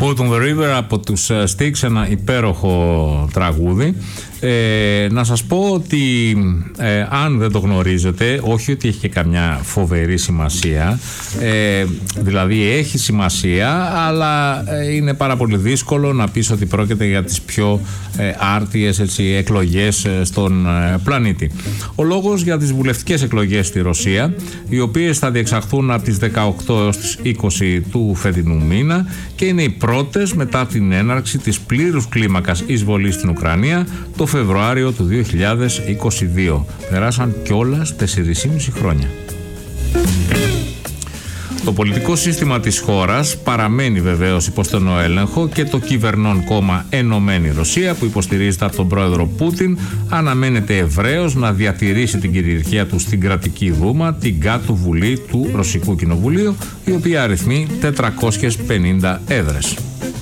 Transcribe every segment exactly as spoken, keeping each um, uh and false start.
Boat on the River από τους Styx, ένα υπέροχο τραγούδι. Ε, να σας πω ότι ε, αν δεν το γνωρίζετε, όχι ότι έχει και καμιά φοβερή σημασία, ε, δηλαδή έχει σημασία, αλλά ε, είναι πάρα πολύ δύσκολο να πεις ότι πρόκειται για τις πιο ε, άρτιες έτσι, εκλογές ε, στον ε, πλανήτη. Ο λόγος για τις βουλευτικές εκλογές στη Ρωσία, οι οποίες θα διεξαχθούν από τις δεκαοκτώ έως τις είκοσι του φετινού μήνα και είναι οι πρώτες μετά την έναρξη της πλήρους κλίμακας εισβολής στην Ουκρανία το Φεβρουάριο του δύο χιλιάδες είκοσι δύο. Περάσαν κιόλας τεσσεράμισι χρόνια. Το πολιτικό σύστημα της χώρας παραμένει βεβαίως υπό στενό έλεγχο και το κυβερνών κόμμα Ενωμένη Ρωσία, που υποστηρίζεται από τον πρόεδρο Πούτιν, αναμένεται ευρέως να διατηρήσει την κυριαρχία του στην κρατική δούμα, την κάτω βουλή του Ρωσικού Κοινοβουλίου, η οποία αριθμεί τετρακόσιες πενήντα έδρες.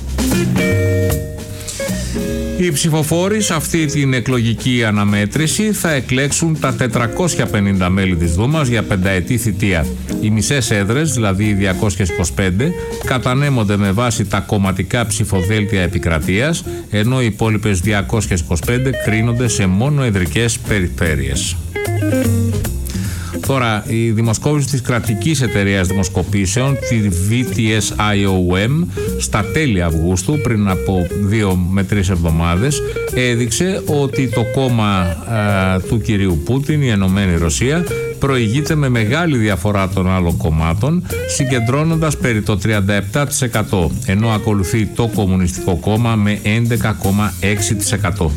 Οι ψηφοφόροι σε αυτή την εκλογική αναμέτρηση θα εκλέξουν τα τετρακόσια πενήντα μέλη της Δούμας για πενταετή θητεία. Οι μισές έδρες, δηλαδή οι διακόσιες είκοσι πέντε, κατανέμονται με βάση τα κομματικά ψηφοδέλτια επικρατείας, ενώ οι υπόλοιπες διακόσιες είκοσι πέντε κρίνονται σε μονοεδρικές περιφέρειες. Τώρα, η δημοσκόπηση της κρατικής εταιρείας δημοσκοπήσεων, τη βι τι ες άι ο εμ, στα τέλη Αυγούστου, πριν από δύο με τρεις εβδομάδες, έδειξε ότι το κόμμα α, του κυρίου Πούτιν, η Ενωμένη Ρωσία, προηγείται με μεγάλη διαφορά των άλλων κομμάτων, συγκεντρώνοντας περί το τριάντα επτά τοις εκατό, ενώ ακολουθεί το Κομμουνιστικό Κόμμα με έντεκα κόμμα έξι τοις εκατό.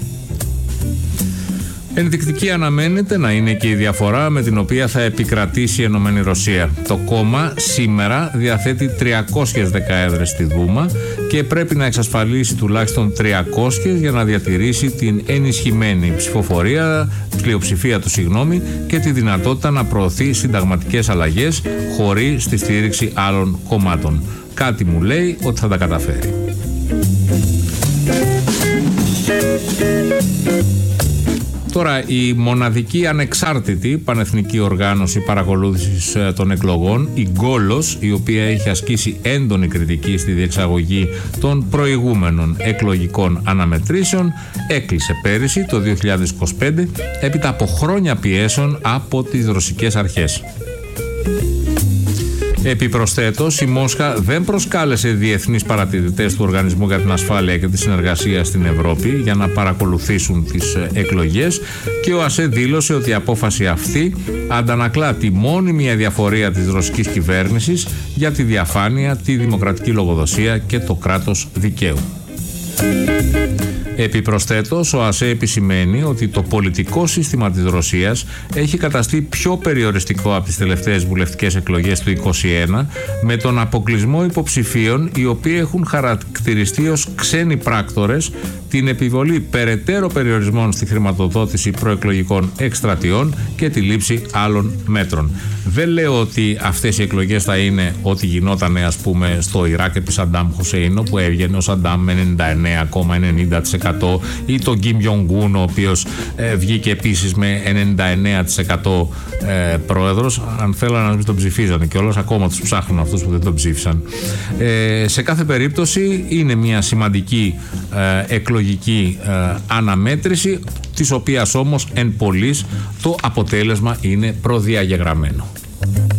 Ενδεικτική αναμένεται να είναι και η διαφορά με την οποία θα επικρατήσει η Ενωμένη Ρωσία. Το κόμμα σήμερα διαθέτει τριακόσιες δέκα έδρες στη Δούμα και πρέπει να εξασφαλίσει τουλάχιστον τριακόσιες για να διατηρήσει την ενισχυμένη ψηφοφορία, πλειοψηφία του συγγνώμη, και τη δυνατότητα να προωθεί συνταγματικές αλλαγές χωρίς τη στήριξη άλλων κομμάτων. Κάτι μου λέει ότι θα τα καταφέρει. Τώρα, η μοναδική ανεξάρτητη πανεθνική οργάνωση παρακολούθησης των εκλογών, η Γκόλος, η οποία έχει ασκήσει έντονη κριτική στη διεξαγωγή των προηγούμενων εκλογικών αναμετρήσεων, έκλεισε πέρυσι το δύο χιλιάδες είκοσι πέντε έπειτα από χρόνια πιέσεων από τις ρωσικές αρχές. Επιπροσθέτως, η Μόσχα δεν προσκάλεσε διεθνείς παρατηρητές του Οργανισμού για την Ασφάλεια και τη Συνεργασία στην Ευρώπη για να παρακολουθήσουν τις εκλογές και ο ΑΣΕ δήλωσε ότι η απόφαση αυτή αντανακλά τη μόνιμη αδιαφορία της ρωσικής κυβέρνησης για τη διαφάνεια, τη δημοκρατική λογοδοσία και το κράτος δικαίου. Επιπροσθέτως, ο ΑΣΕ επισημαίνει ότι το πολιτικό σύστημα της Ρωσίας έχει καταστεί πιο περιοριστικό από τις τελευταίες βουλευτικές εκλογές του είκοσι ένα, με τον αποκλεισμό υποψηφίων οι οποίοι έχουν χαρακτηριστεί ως ξένοι πράκτορες, την επιβολή περαιτέρω περιορισμών στη χρηματοδότηση προεκλογικών εκστρατιών και τη λήψη άλλων μέτρων. Δεν λέω ότι αυτές οι εκλογές θα είναι ό,τι γινότανε, ας πούμε, στο Ιράκ επί Σαντάμ Χουσέιν, όπου έβγαινε ο Σαντάμ με ενενήντα εννέα κόμμα ενενήντα τοις εκατό, ή τον Κιμ Γιονγκούν, ο οποίος ε, βγήκε επίσης με ενενήντα εννέα τοις εκατό ε, πρόεδρος. Αν θέλανε να μην τον ψηφίζανε κιόλας, ακόμα τους ψάχνουν αυτούς που δεν τον ψήφισαν. Ε, σε κάθε περίπτωση είναι μια σημαντική ε, εκλογική ε, αναμέτρηση, της οποίας όμως εν πολλοίς το αποτέλεσμα είναι προδιαγεγραμμένο.